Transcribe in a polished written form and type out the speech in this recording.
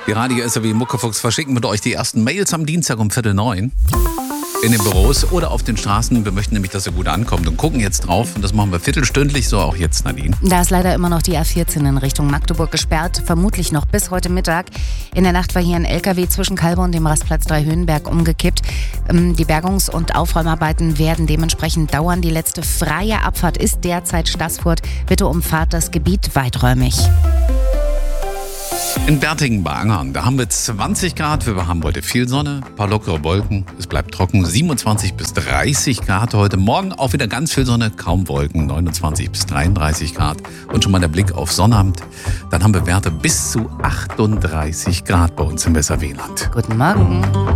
Die Radio SAW Muckefuchs verschicken mit euch die ersten Mails am Dienstag um 8:45 in den Büros oder auf den Straßen. Wir möchten nämlich, dass ihr gut ankommt und gucken jetzt drauf. Und das machen wir viertelstündlich, so auch jetzt, Nadine. Da ist leider immer noch die A14 in Richtung Magdeburg gesperrt, vermutlich noch bis heute Mittag. In der Nacht war hier ein LKW zwischen Kalbe und dem Rastplatz Dreihöhenberg umgekippt. Die Bergungs- und Aufräumarbeiten werden dementsprechend dauern. Die letzte freie Abfahrt ist derzeit Staßfurt. Bitte umfahrt das Gebiet weiträumig. In Bertingen bei Angern, da haben wir 20 Grad. Wir haben heute viel Sonne, ein paar lockere Wolken. Es bleibt trocken, 27 bis 30 Grad heute. Morgen auch wieder ganz viel Sonne, kaum Wolken, 29 bis 33 Grad. Und schon mal der Blick auf Sonnabend. Dann haben wir Werte bis zu 38 Grad bei uns im Weserwieland. Guten Morgen.